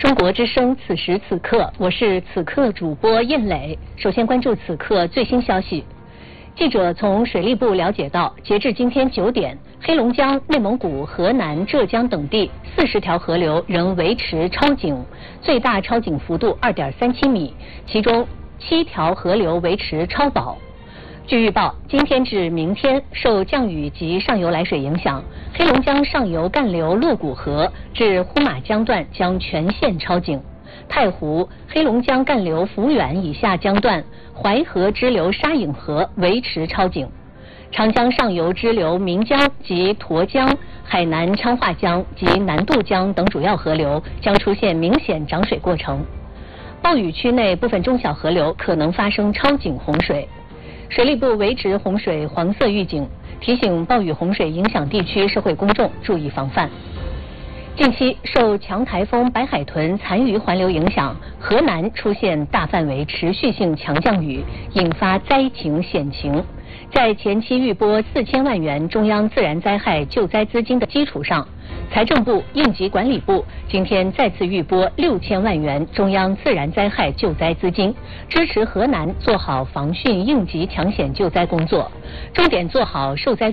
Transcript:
中国之声，此时此刻，我是此刻主播印磊。首先关注此刻最新消息。记者从水利部了解到，截至今天9点，黑龙江、内蒙古、河南、浙江等地40条河流仍维持超警，最大超警幅度2.37米，其中7条河流维持超保。据预报，今天至明天受降雨及上游来水影响，黑龙江上游干流鹿谷河至呼玛江段将全线超警，太湖、黑龙江干流抚远以下江段、淮河支流沙隐河维持超警，长江上游支流岷江及沱江、海南昌化江及南渡江等主要河流将出现明显涨水过程，暴雨区内部分中小河流可能发生超警洪水。水利部维持洪水黄色预警，提醒暴雨洪水影响地区社会公众注意防范。近期受强台风白海豚残余环流影响，河南出现大范围持续性强降雨，引发灾情险情。在前期预拨4000万元中央自然灾害救灾资金的基础上，财政部、应急管理部今天再次预拨6000万元中央自然灾害救灾资金，支持河南做好防汛应急抢险救灾工作，重点做好受灾